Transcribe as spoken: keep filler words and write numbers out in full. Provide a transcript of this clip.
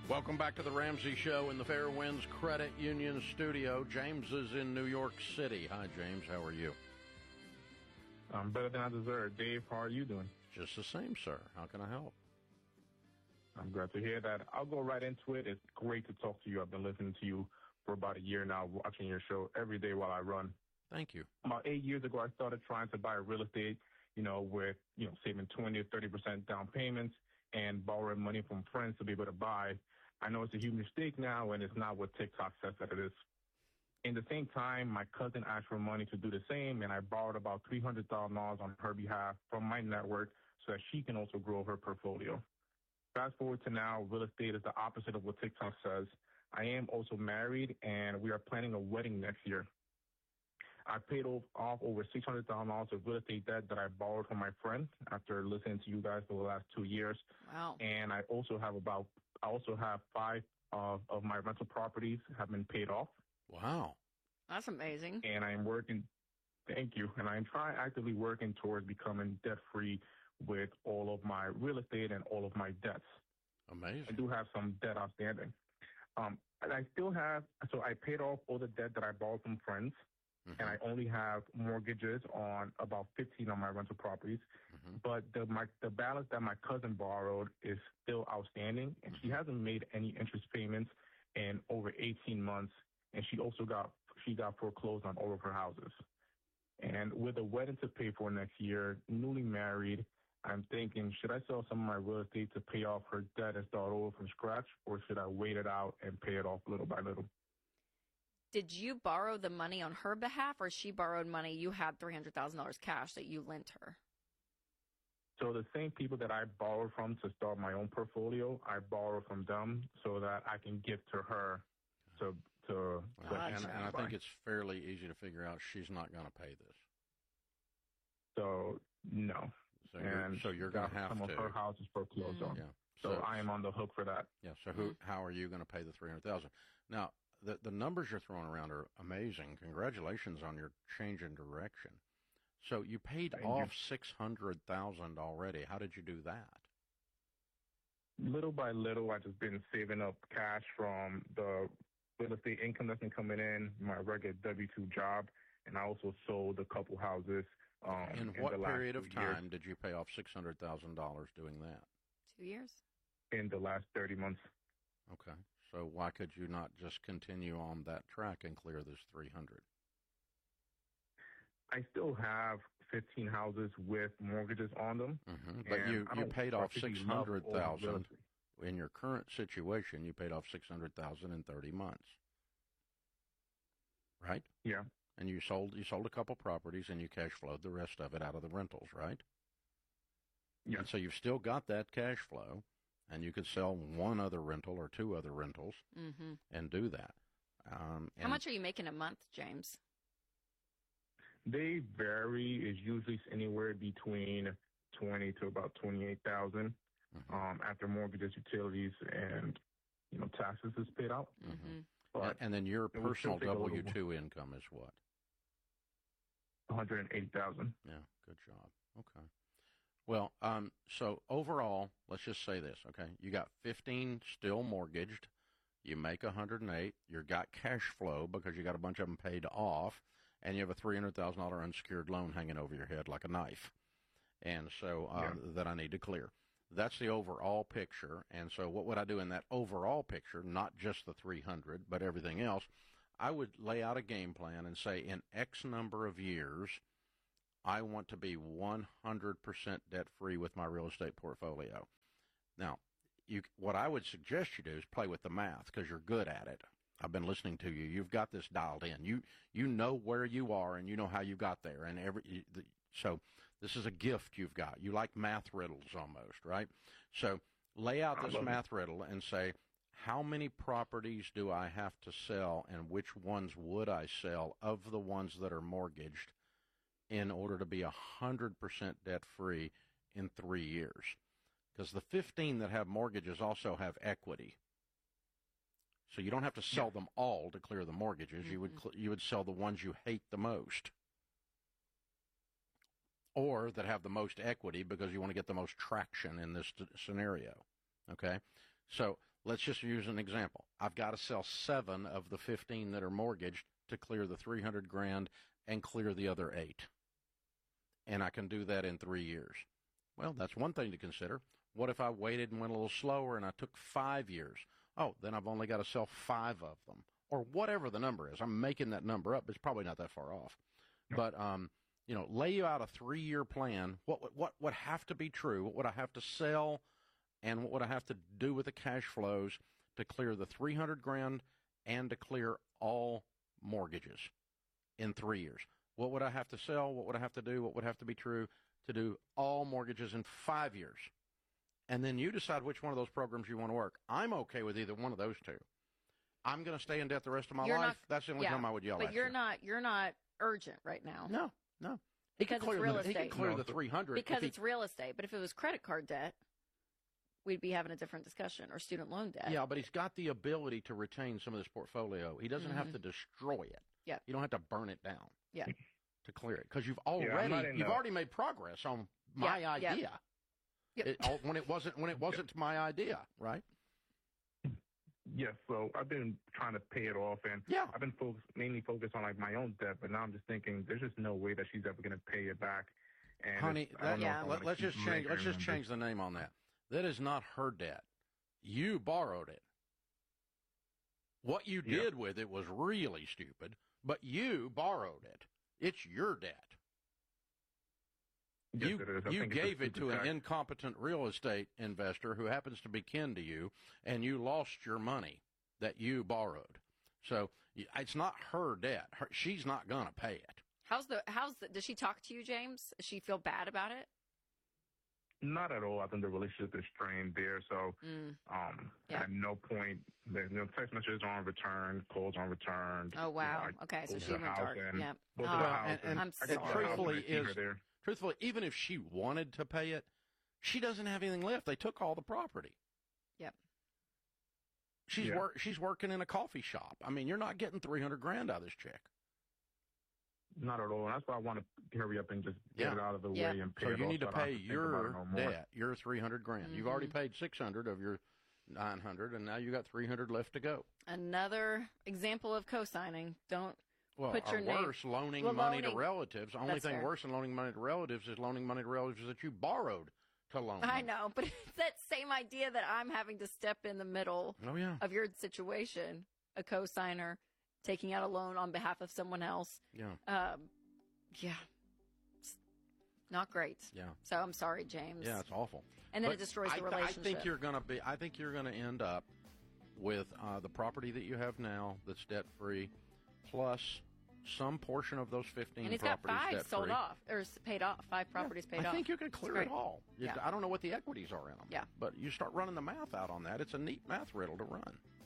Welcome back to the Ramsey Show in the Fairwinds Credit Union studio. James is in New York City. Hi, James. How are you? I'm better than I deserve. Dave, how are you doing? Just the same, sir. How can I help? I'm glad to hear that. I'll go right into it. It's great to talk to you. I've been listening to you for about a year now, watching your show every day while I run. Thank you. About eight years ago, I started trying to buy real estate, you know, with, you know, saving twenty or thirty percent down payments and borrowing money from friends to be able to buy. I know it's a huge mistake now, and it's not what TikTok says that it is. In the same time, my cousin asked for money to do the same, and I borrowed about three hundred thousand dollars on her behalf from my network so that she can also grow her portfolio. Fast forward to now, real estate is the opposite of what TikTok says. I am also married, and we are planning a wedding next year. I paid off over six hundred thousand dollars of real estate debt that I borrowed from my friend after listening to you guys for the last two years. Wow. And I also have about I also have five of, of my rental properties have been paid off. Wow. That's amazing. And I'm working, thank you, and I'm trying actively working towards becoming debt-free with all of my real estate and all of my debts. Amazing. I do have some debt outstanding. Um, and I still have, so I paid off all the debt that I borrowed from friends. Mm-hmm. And I only have mortgages on about fifteen of my rental properties. Mm-hmm. But the my, the balance that my cousin borrowed is still outstanding, and she hasn't made any interest payments in over eighteen months. And she also got she got foreclosed on all of her houses. And with a wedding to pay for next year, newly married, I'm thinking, should I sell some of my real estate to pay off her debt and start over from scratch, or should I wait it out and pay it off little by little? Did you borrow the money on her behalf, or she borrowed money? You had three hundred thousand dollars cash that you lent her. So the same people that I borrowed from to start my own portfolio, I borrow from them so that I can give to her to to. Well, and, and I think it's fairly easy to figure out she's not going to pay this. So no. So you're, and so you're going to have some to. Some of her houses foreclosed mm-hmm. on. Yeah. So, so I am on the hook for that. Yeah. So who? Mm-hmm. How are you going to pay the three hundred thousand? Now. The, the numbers you're throwing around are amazing. Congratulations on your change in direction. So you paid Thank off you. six hundred thousand dollars already. How did you do that? Little by little, I've just been saving up cash from the real estate income that's been coming in, my regular W two job, and I also sold a couple houses. Um, in, in what the period last of time years. did you pay off six hundred thousand dollars doing that? Two years. In the last thirty months. Okay. So why could you not just continue on that track and clear this three hundred? I still have fifteen houses with mortgages on them. Mm-hmm. But you, you paid off six hundred thousand dollars. In your current situation, you paid off six hundred thousand dollars in thirty months. Right? Yeah. And you sold you sold a couple properties and you cash flowed the rest of it out of the rentals, right? Yeah. And so you've still got that cash flow. And you could sell one other rental or two other rentals mm-hmm. and do that. Um, How much are you making a month, James? They vary. It's usually anywhere between twenty to about twenty-eight thousand mm-hmm. um, after mortgages, utilities, and you know taxes is paid out. Mm-hmm. But and then your personal W two income is what? One hundred eighty thousand. Yeah, good job. Okay. Well, um, so overall, let's just say this, okay? You got fifteen still mortgaged. You make one hundred eight. You've got cash flow because you got a bunch of them paid off, and you have a three hundred thousand dollars unsecured loan hanging over your head like a knife. And so uh, yeah. that I need to clear. That's the overall picture. And so what would I do in that overall picture, not just the three hundred, but everything else? I would lay out a game plan and say in X number of years, I want to be one hundred percent debt-free with my real estate portfolio. Now, you, what I would suggest you do is play with the math because you're good at it. I've been listening to you. You've got this dialed in. You you know where you are and you know how you got there. And every the, so this is a gift you've got. You like math riddles almost, right? So lay out this math riddle and say, how many properties do I have to sell and which ones would I sell of the ones that are mortgaged in order to be one hundred percent debt-free in three years? Because the fifteen that have mortgages also have equity. So you don't have to sell them all to clear the mortgages. Mm-hmm. You would cl- you would sell the ones you hate the most. Or that have the most equity because you want to get the most traction in this t- scenario. Okay? So let's just use an example. I've got to sell seven of the fifteen that are mortgaged to clear the three hundred grand and clear the other eight. And I can do that in three years. Well, that's one thing to consider. What if I waited and went a little slower and I took five years? Oh, then I've only got to sell five of them, or whatever the number is. I'm making that number up. It's probably not that far off. But, um, you know, lay you out a three-year plan. What, what, what would have to be true? What would I have to sell? And what would I have to do with the cash flows to clear the three hundred grand and to clear all mortgages in three years? What would I have to sell? What would I have to do? What would have to be true to do all mortgages in five years? And then you decide which one of those programs you want to work. I'm okay with either one of those two. I'm going to stay in debt the rest of my You're life. not, That's the only yeah, time I would yell but at you're you. not. You're not urgent right now. No, no. Because it's clear real the, estate. He can clear No. the three hundred. Because if he, it's real estate. But if it was credit card debt, we'd be having a different discussion, or student loan debt. Yeah, but he's got the ability to retain some of this portfolio. He doesn't Mm-hmm. have to destroy it. Yeah. You don't have to burn it down. Yeah. To clear it, because you've I'm already not in you've the- already made progress on my Yeah, yeah. idea. Yep. It, all- when it wasn't when it wasn't my idea, right? Yes, so I've been trying to pay it off, and Yeah. I've been focused, mainly focused on like my own debt. But now I'm just thinking, there's just no way that she's ever going to pay it back. And Honey, it's- I that, don't know Yeah. if I let, wanna let's keep just change. Let's just making change the name on that. That is not her debt. You borrowed it. What you Yeah. did with it was really stupid, but you borrowed it. It's your debt. Yes, you it is. I you think it's a gave it to stupid an tax. incompetent real estate investor who happens to be kin to you, and you lost your money that you borrowed. So y- it's not her debt. Her, she's not going to pay it. How's the? How's the? Does she talk to you, James? Does she feel bad about it? Not at all. I think the relationship is strained there. So Mm. um, Yeah. at no point, there's no text messages on return, calls on return. Oh wow. You know, I Okay, so go she to the went house dark. and Yeah. go to Oh, the Well, house and- and- I'm I go to the sorry. house and I truthfully see her is- there. Truthfully, even if she wanted to pay it, she doesn't have anything left. They took all the property. Yep. She's Yeah. work. She's working in a coffee shop. I mean, you're not getting three hundred grand out of this chick. Not at all. And that's why I want to hurry up and just get Yeah. it out of the Yeah. way and pay So it you off need to so I don't have pay think about it your no more. debt, your three hundred grand. You've already Mhm. paid six hundred of your nine hundred, and now you got three hundred left to go. Another example of co-signing. Don't. Well, Put or your name- worse, loaning Well, money to loaning- relatives. The only That's thing fair. worse than loaning money to relatives is loaning money to relatives that you borrowed to loan. I money. know, but it's that same idea that I'm having to step in the middle Oh yeah, of your situation, a co-signer taking out a loan on behalf of someone else. yeah, Um, yeah, It's not great. yeah, So I'm sorry, James. yeah. It's awful. And then But it destroys I, the th- relationship. I think you're gonna be. I think you're gonna end up with uh, the property that you have now that's debt free, plus some portion of those fifteen and he's got properties five debt sold free. off or s- paid off. Five properties paid I off. think you can clear great. it all. You- Yeah. I don't know what the equities are in them. Yeah. But you start running the math out on that. It's a neat math riddle to run.